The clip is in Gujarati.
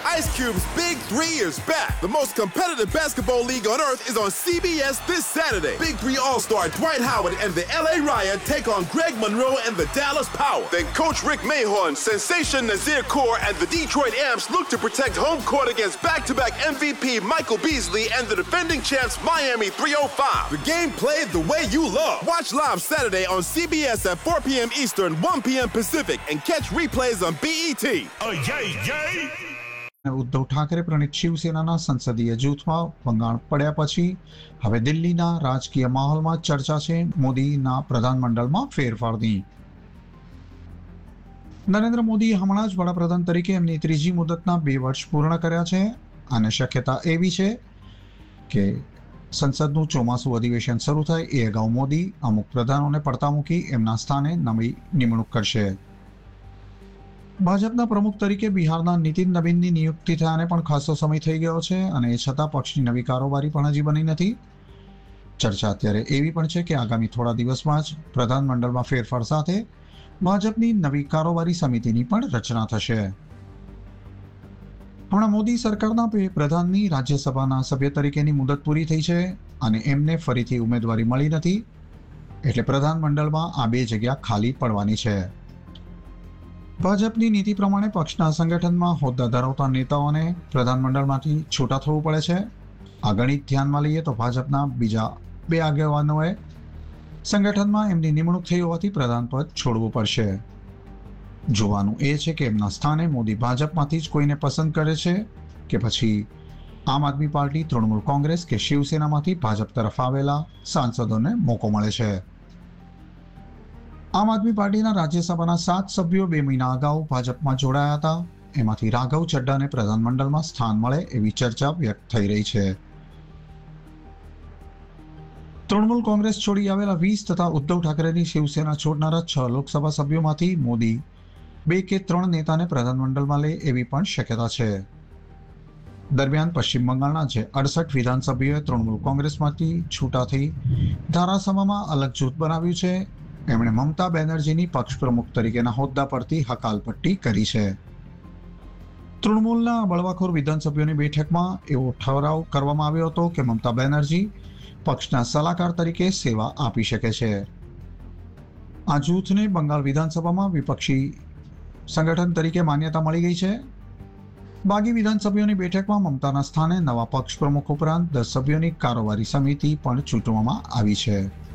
Ice Cube's Big 3 is back. The most competitive basketball league on earth is on CBS this Saturday. Big 3 All-Star Dwight Howard and the LA Riot take on Greg Monroe and the Dallas Power. Then Coach Rick Mahorn, Sensation Nazir Kaur, and the Detroit Amps look to protect home court against back-to-back MVP Michael Beasley and the defending champs Miami 305. The game played the way you love. Watch live Saturday on CBS at 4 p.m. Eastern, 1 p.m. Pacific, and catch replays on BET. Uddhav Thackeray પ્रणित શિવસેનાના સંસદીય જૂથમાં ભંગાણ પડ્યા પછી હવે દિલ્હીના રાજકીય માહોલમાં ચર્ચા છે મોદીના પ્રધાનમંડળમાં ફેરફારની. નરેન્દ્ર મોદી હમણાં જ વડાપ્રધાન તરીકે એમની ત્રીજી મુદતના 2 વર્ષ પૂર્ણ કર્યા છે અને શક્યતા એવી છે કે સંસદનું ચોમાસું અધિવેશન શરૂ થાય એ અગાઉ મોદી અમુક પ્રધાનોને પડતા મૂકી એમના સ્થાને નવી નિમણૂક કરશે. ભાજપના પ્રમુખ તરીકે બિહારના નીતિન નવીનની નિયુક્તિ થયાને પણ ખાસો સમય થઈ ગયો છે અને એ છતાં પક્ષની નવી કારોબારી પણ હજી બની નથી. ચર્ચા અત્યારે એવી પણ છે કે આગામી થોડા દિવસમાં જ પ્રધાનમંડળમાં ફેરફાર સાથે ભાજપની નવી કારોબારી સમિતિની પણ રચના થશે. હમણાં મોદી સરકારના પ્રધાનની રાજ્યસભાના સભ્ય તરીકેની મુદત પૂરી થઈ છે અને એમને ફરીથી ઉમેદવારી મળી નથી એટલે પ્રધાનમંડળમાં આ 2 જગ્યા ખાલી પડવાની છે. ભાજપની નીતિ પ્રમાણે પક્ષના સંગઠનમાં હોદ્દા ધરાવતા નેતાઓને પ્રધાનમંડળમાંથી છૂટા થવું પડે છે. આ ગણિત ધ્યાનમાં લઈએ તો ભાજપના બીજા 2 આગેવાનોએ સંગઠનમાં એમની નિમણૂક થઈ હોવાથી પ્રધાન પદ છોડવું પડશે. જોવાનું એ છે કે એમના સ્થાને મોદી ભાજપમાંથી જ કોઈને પસંદ કરે છે કે પછી આમ આદમી પાર્ટી, તૃણમૂલ કોંગ્રેસ કે શિવસેનામાંથી ભાજપ તરફ આવેલા સાંસદોને મોકો મળે છે. આમ આદમી પાર્ટીના રાજ્યસભાના 7 સભ્યો 2 મહિના અગાઉ ભાજપમાં જોડાયા હતા. એમાંથી રાઘવ ચડ્ડાને પ્રધાનમંડળમાં સ્થાન મળે એવી ચર્ચા વ્યક્ત થઈ રહી છે. તૃણમૂલ કોંગ્રેસ છોડી આવેલા 20 તથા ઉદ્ધવ ઠાકરેની શિવસેના છોડનારા 6 લોકસભા સભ્યોમાંથી મોદી 2 કે 3 નેતાને પ્રધાનમંડળમાં લે એવી પણ શક્યતા છે. દરમિયાન પશ્ચિમ બંગાળના જે 68 વિધાનસભ્યોએ તૃણમૂલ કોંગ્રેસમાંથી છૂટા થઈ ધારાસભામાં અલગ જૂથ બનાવ્યું છે. એમણે મમતા બેનર્જીની પક્ષ પ્રમુખ તરીકેના હોદ્દા પરથી હકાલપટ્ટી કરી છે. તૃણમૂલના બળવાખોર વિધાનસભ્યોની બેઠકમાં એવો ઠરાવ કરવામાં આવ્યો હતો કે મમતા બેનર્જી પક્ષના સલાહકાર તરીકે સેવા આપી શકે છે. આ જૂથને બંગાળ વિધાનસભામાં વિપક્ષી સંગઠન તરીકે માન્યતા મળી ગઈ છે. બાકી વિધાનસભ્યોની બેઠકમાં મમતાના સ્થાને નવા પક્ષ પ્રમુખ ઉપરાંત 10 સભ્યોની કારોબારી સમિતિ પણ ચૂંટવામાં આવી છે.